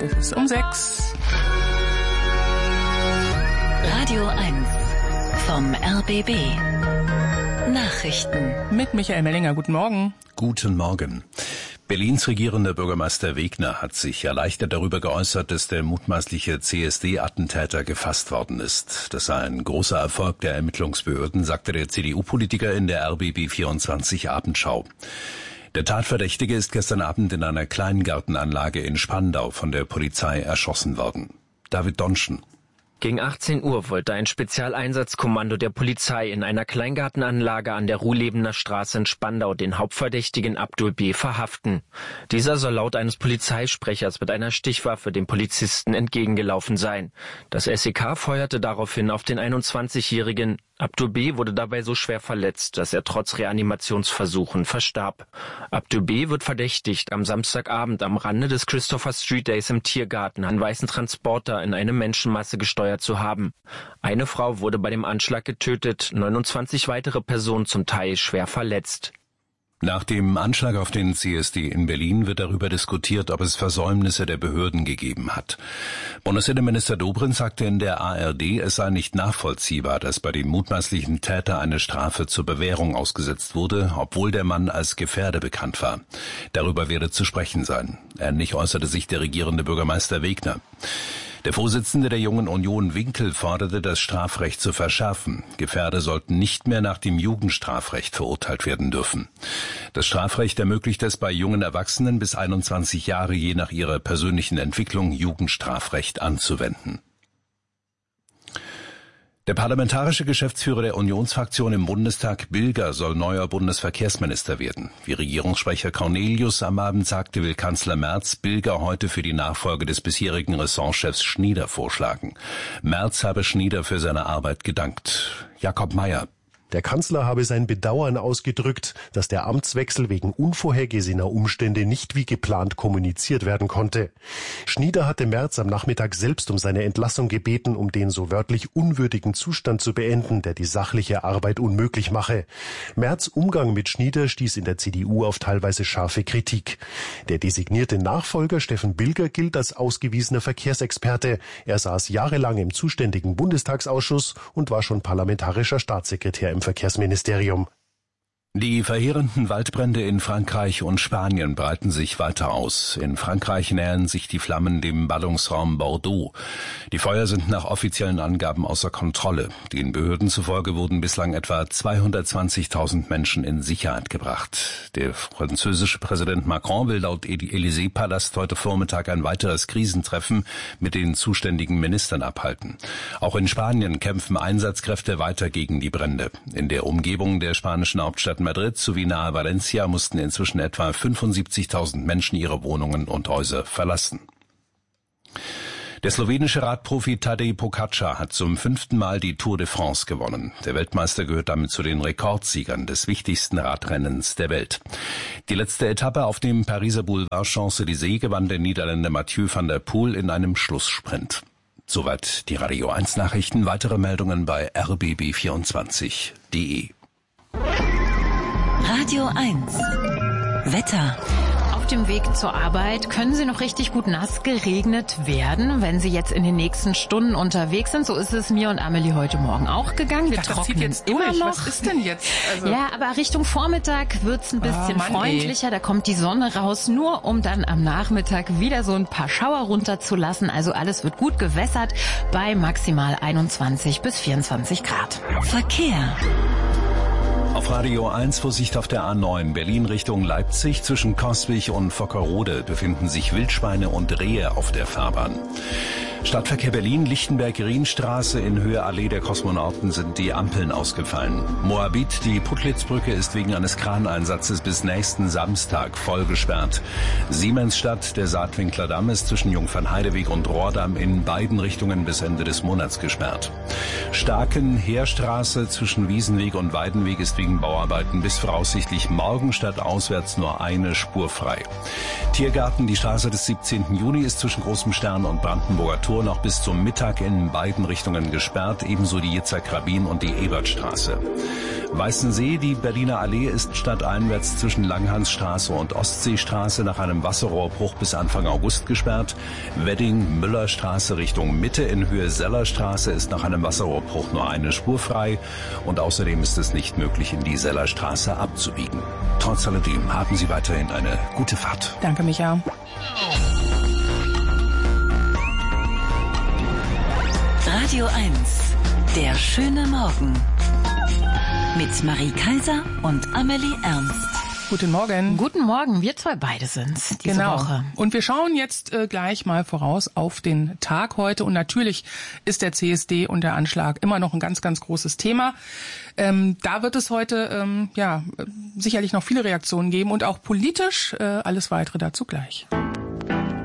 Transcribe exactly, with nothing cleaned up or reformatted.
Es ist um sechs. Radio eins vom R B B. Nachrichten. Mit Michael Mellinger. Guten Morgen. Guten Morgen. Berlins regierender Bürgermeister Wegner hat sich erleichtert darüber geäußert, dass der mutmaßliche C S D-Attentäter gefasst worden ist. Das sei ein großer Erfolg der Ermittlungsbehörden, sagte der C D U-Politiker in der R B B vierundzwanzig Abendschau. Der Tatverdächtige ist gestern Abend in einer Kleingartenanlage in Spandau von der Polizei erschossen worden. David Donschen. Gegen achtzehn Uhr wollte ein Spezialeinsatzkommando der Polizei in einer Kleingartenanlage an der Ruhlebener Straße in Spandau den Hauptverdächtigen Abdul B. verhaften. Dieser soll laut eines Polizeisprechers mit einer Stichwaffe dem Polizisten entgegengelaufen sein. Das S E K feuerte daraufhin auf den einundzwanzigjährigen. Abdul B. wurde dabei so schwer verletzt, dass er trotz Reanimationsversuchen verstarb. Abdul B. wird verdächtigt, am Samstagabend am Rande des Christopher Street Days im Tiergarten einen weißen Transporter in eine Menschenmasse gesteuert zu haben. Eine Frau wurde bei dem Anschlag getötet, neunundzwanzig weitere Personen zum Teil schwer verletzt. Nach dem Anschlag auf den C S D in Berlin wird darüber diskutiert, ob es Versäumnisse der Behörden gegeben hat. Bundesinnenminister Dobrindt sagte in der A R D, es sei nicht nachvollziehbar, dass bei dem mutmaßlichen Täter eine Strafe zur Bewährung ausgesetzt wurde, obwohl der Mann als Gefährder bekannt war. Darüber werde zu sprechen sein. Ähnlich äußerte sich der regierende Bürgermeister Wegner. Der Vorsitzende der Jungen Union Winkel forderte, das Strafrecht zu verschärfen. Gefährder sollten nicht mehr nach dem Jugendstrafrecht verurteilt werden dürfen. Das Strafrecht ermöglicht es bei jungen Erwachsenen bis einundzwanzig Jahre je nach ihrer persönlichen Entwicklung Jugendstrafrecht anzuwenden. Der parlamentarische Geschäftsführer der Unionsfraktion im Bundestag, Bilger, soll neuer Bundesverkehrsminister werden. Wie Regierungssprecher Cornelius am Abend sagte, will Kanzler Merz Bilger heute für die Nachfolge des bisherigen Ressortchefs Schnieder vorschlagen. Merz habe Schnieder für seine Arbeit gedankt. Jakob Mayer. Der Kanzler habe sein Bedauern ausgedrückt, dass der Amtswechsel wegen unvorhergesehener Umstände nicht wie geplant kommuniziert werden konnte. Schnieder hatte Merz am Nachmittag selbst um seine Entlassung gebeten, um den so wörtlich unwürdigen Zustand zu beenden, der die sachliche Arbeit unmöglich mache. Merz' Umgang mit Schnieder stieß in der C D U auf teilweise scharfe Kritik. Der designierte Nachfolger Steffen Bilger gilt als ausgewiesener Verkehrsexperte. Er saß jahrelang im zuständigen Bundestagsausschuss und war schon parlamentarischer Staatssekretär im Verkehrsministerium. Die verheerenden Waldbrände in Frankreich und Spanien breiten sich weiter aus. In Frankreich nähern sich die Flammen dem Ballungsraum Bordeaux. Die Feuer sind nach offiziellen Angaben außer Kontrolle. Den Behörden zufolge wurden bislang etwa zweihundertzwanzigtausend Menschen in Sicherheit gebracht. Der französische Präsident Macron will laut Élysée-Palast heute Vormittag ein weiteres Krisentreffen mit den zuständigen Ministern abhalten. Auch in Spanien kämpfen Einsatzkräfte weiter gegen die Brände. In der Umgebung der spanischen Hauptstadt Madrid sowie nahe Valencia mussten inzwischen etwa fünfundsiebzigtausend Menschen ihre Wohnungen und Häuser verlassen. Der slowenische Radprofi Tadej Pogačar hat zum fünften Mal die Tour de France gewonnen. Der Weltmeister gehört damit zu den Rekordsiegern des wichtigsten Radrennens der Welt. Die letzte Etappe auf dem Pariser Boulevard Champs-Élysées gewann der Niederländer Mathieu van der Poel in einem Schlusssprint. Soweit die Radio eins Nachrichten. Weitere Meldungen bei r b b vierundzwanzig punkt d e. Radio eins. Wetter. Auf dem Weg zur Arbeit können Sie noch richtig gut nass geregnet werden, wenn Sie jetzt in den nächsten Stunden unterwegs sind. So ist es mir und Amelie heute Morgen auch gegangen. Wir dachte, trocknen jetzt immer durch. noch. Was ist denn jetzt? Also ja, aber Richtung Vormittag wird's ein bisschen oh, Mann, freundlicher. Ey. Da kommt die Sonne raus, nur um dann am Nachmittag wieder so ein paar Schauer runterzulassen. Also alles wird gut gewässert bei maximal einundzwanzig bis vierundzwanzig Grad. Verkehr. Auf Radio eins Vorsicht auf der A neun Berlin Richtung Leipzig. Zwischen Coswig und Vockerode befinden sich Wildschweine und Rehe auf der Fahrbahn. Stadtverkehr Berlin, Lichtenberg-Rienstraße in Höhe Allee der Kosmonauten sind die Ampeln ausgefallen. Moabit, die Puttlitzbrücke ist wegen eines Kraneinsatzes bis nächsten Samstag voll gesperrt. Siemensstadt, der Saatwinkler Damm ist zwischen Jungfernheideweg und Rohrdamm in beiden Richtungen bis Ende des Monats gesperrt. Starken Heerstraße zwischen Wiesenweg und Weidenweg ist wegen Bauarbeiten bis voraussichtlich morgen stadtauswärts nur eine Spur frei. Tiergarten, die Straße des siebzehnten Juni ist zwischen Großem Stern und Brandenburger Tor noch bis zum Mittag in beiden Richtungen gesperrt, ebenso die Yitzhak Rabin und die Ebertstraße. Weißensee, die Berliner Allee ist stadteinwärts zwischen Langhansstraße und Ostseestraße nach einem Wasserrohrbruch bis Anfang August gesperrt. Wedding-Müllerstraße Richtung Mitte in Höhe Sellerstraße ist nach einem Wasserrohrbruch nur eine Spur frei. Und außerdem ist es nicht möglich, in die Sellerstraße abzubiegen. Trotz alledem haben Sie weiterhin eine gute Fahrt. Danke, Micha. Radio eins, der schöne Morgen. Mit Marie Kaiser und Amelie Ernst. Guten Morgen. Guten Morgen, wir zwei beide sind's diese genau. Woche. Und wir schauen jetzt äh, gleich mal voraus auf den Tag heute. Und natürlich ist der C S D und der Anschlag immer noch ein ganz, ganz großes Thema. Ähm, da wird es heute ähm, ja sicherlich noch viele Reaktionen geben und auch politisch. Äh, alles Weitere dazu gleich.